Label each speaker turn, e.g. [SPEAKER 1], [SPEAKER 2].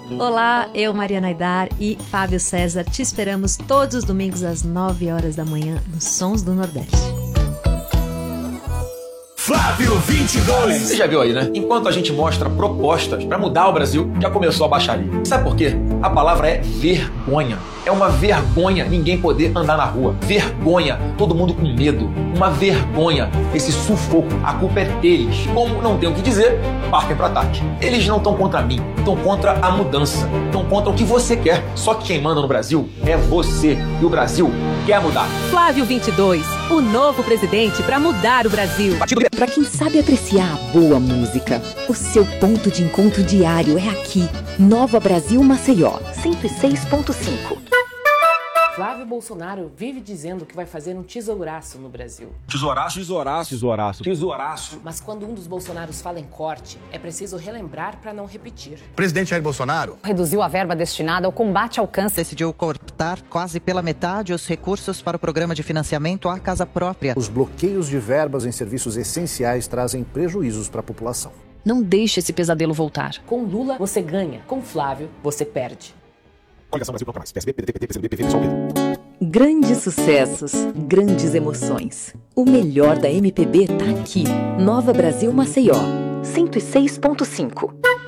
[SPEAKER 1] Olá, eu, Mariana Aidar e Fábio César te esperamos todos os domingos às 9 horas da manhã nos Sons do Nordeste.
[SPEAKER 2] Flávio 22.
[SPEAKER 3] Você já viu aí, né? Enquanto a gente mostra propostas para mudar o Brasil, já começou a baixaria. Sabe por quê? A palavra é vergonha. É uma vergonha ninguém poder andar na rua. Vergonha, todo mundo com medo. Uma vergonha, esse sufoco. A culpa é deles. Como não tem o que dizer, partem para ataque. Eles não estão contra mim, estão contra a mudança. Estão contra o que você quer. Só que quem manda no Brasil é você. E o Brasil quer mudar.
[SPEAKER 4] Flávio 22, o novo presidente para mudar o Brasil.
[SPEAKER 5] Para quem sabe apreciar a boa música, o seu ponto de encontro diário é aqui. Nova Brasil Maceió, 106.5.
[SPEAKER 6] Flávio Bolsonaro vive dizendo que vai fazer um tesouraço no Brasil.
[SPEAKER 2] Tesouraço, tesouraço, tesouraço, tesouraço.
[SPEAKER 6] Mas quando um dos Bolsonaros fala em corte, é preciso relembrar para não repetir.
[SPEAKER 7] Presidente Jair Bolsonaro
[SPEAKER 8] reduziu a verba destinada ao combate ao câncer.
[SPEAKER 9] Decidiu cortar quase pela metade os recursos para o programa de financiamento à casa própria.
[SPEAKER 10] Os bloqueios de verbas em serviços essenciais trazem prejuízos para a população.
[SPEAKER 11] Não deixe esse pesadelo voltar.
[SPEAKER 6] Com Lula, você ganha. Com Flávio, você perde.
[SPEAKER 10] Coligação Brasil Proclamar. PSB, PDT, PCdoB, PV, PSOL.
[SPEAKER 5] Grandes sucessos, grandes emoções. O melhor da MPB tá aqui. Nova Brasil Maceió, 106.5.